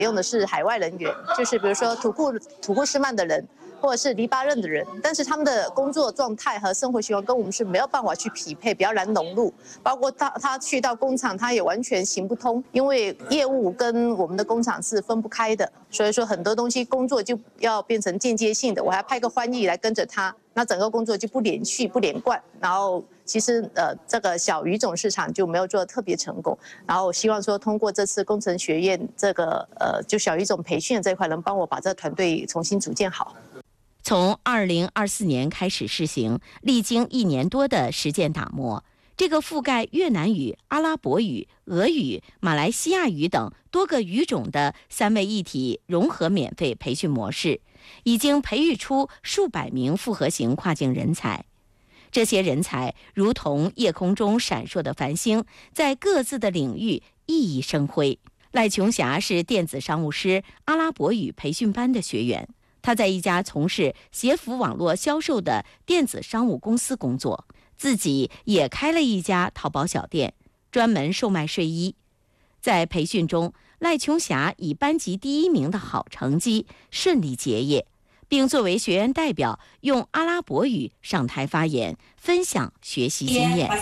用的是海外人员，就是比如说土库斯曼的人，或者是黎巴嫩的人，但是他们的工作状态和生活习惯跟我们是没有办法去匹配，比较难融入。包括他去到工厂，他也完全行不通，因为业务跟我们的工厂是分不开的，所以说很多东西工作就要变成间接性的，我还派个翻译来跟着他，那整个工作就不连续、不连贯。然后其实这个小语种市场就没有做得特别成功。然后我希望说通过这次工程学院这个就小语种培训的这一块，能帮我把这个团队重新组建好。 从2024年开始试行，历经1年多的实践打磨，这个覆盖越南语、阿拉伯语、俄语、马来西亚语等多个语种的3位一体融合免费培训模式，已经培育出数百名复合型跨境人才。这些人才如同夜空中闪烁的繁星，在各自的领域熠熠生辉。赖琼霞是电子商务师阿拉伯语培训班的学员，他在一家从事鞋服网络销售的电子商务公司工作，自己也开了一家淘宝小店，专门售卖睡衣。在培训中，赖琼霞以班级第1名的好成绩顺利结业，并作为学员代表用阿拉伯语上台发言，分享学习经验。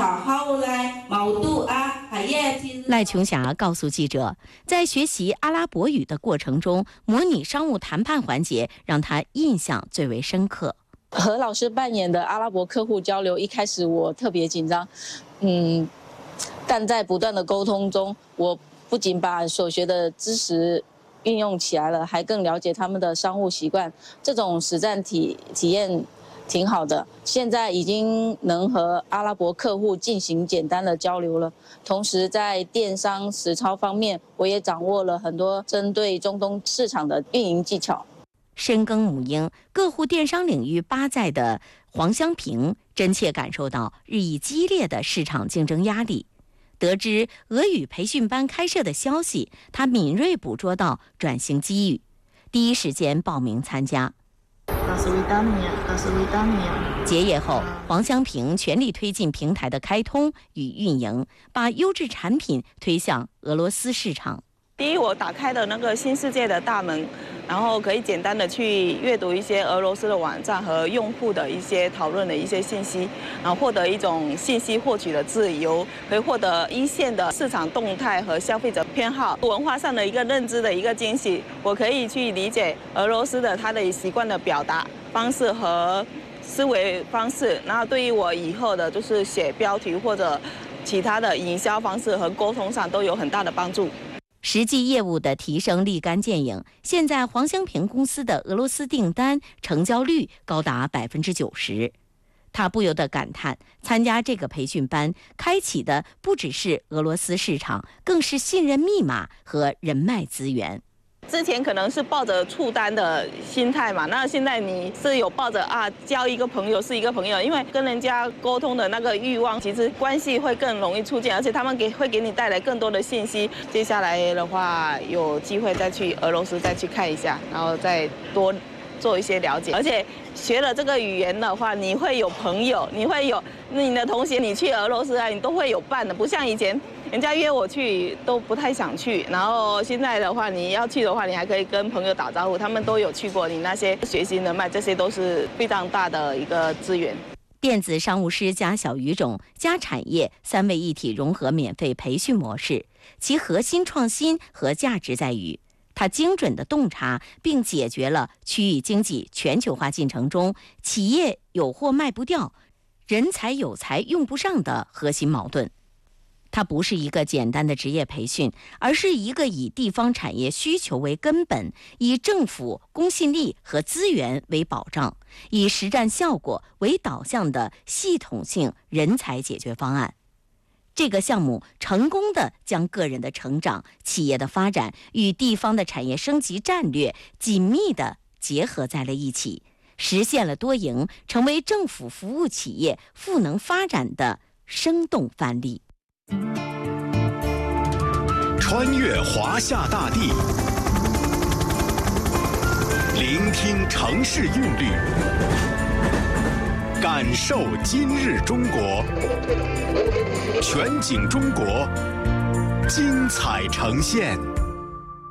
赖琼霞告诉记者，在学习阿拉伯语的过程中，模拟商务谈判环节让她印象最为深刻。 和老师扮演的阿拉伯客户交流，一开始我特别紧张，但在不断的沟通中，我不仅把所学的知识运用起来了，还更了解他们的商务习惯。这种实战体验挺好的，现在已经能和阿拉伯客户进行简单的交流了。同时在电商实操方面，我也掌握了很多针对中东市场的运营技巧。 深耕母婴、各户电商领域8载的黄香平，真切感受到日益激烈的市场竞争压力。得知俄语培训班开设的消息，他敏锐捕捉到转型机遇，第一时间报名参加。结业后，黄香平全力推进平台的开通与运营，把优质产品推向俄罗斯市场。 第一，我打开了那个新世界的大门，然后可以简单的去阅读一些俄罗斯的网站和用户的一些讨论的一些信息，然后获得一种信息获取的自由，可以获得一线的市场动态和消费者偏好，文化上的一个认知的一个惊喜。我可以去理解俄罗斯的它的习惯的表达方式和思维方式，然后对于我以后的就是写标题或者其他的营销方式和沟通上都有很大的帮助。 实际业务的提升立竿见影，现在黄香平公司的俄罗斯订单成交率高达90%。他不由得感叹，参加这个培训班开启的不只是俄罗斯市场，更是信任密码和人脉资源。 之前可能是抱着触单的心态嘛，那现在你是有抱着交一个朋友是一个朋友，因为跟人家沟通的那个欲望，其实关系会更容易促进，而且他们会给你带来更多的信息。接下来的话，有机会再去俄罗斯再去看一下，然后再多做一些了解。而且学了这个语言的话，你会有朋友，你会有你的同学，你去俄罗斯你都会有伴的，不像以前。人家约我去都不太想去，然后现在的话，你要去的话，你还可以跟朋友打招呼，他们都有去过，你那些学习人脉，这些都是非常大的一个资源。 电子商务师加小语种加产业3位一体融合免费培训模式，其核心创新和价值在于，它精准地洞察并解决了区域经济全球化进程中企业有货卖不掉、人才有才用不上的核心矛盾。它不是一个简单的职业培训，而是一个以地方产业需求为根本，以政府公信力和资源为保障，以实战效果为导向的系统性人才解决方案。这个项目成功地将个人的成长、企业的发展与地方的产业升级战略紧密地结合在了一起，实现了多赢，成为政府服务企业赋能发展的生动范例。 穿越华夏大地，聆听城市韵律，感受今日中国，全景中国，精彩呈现。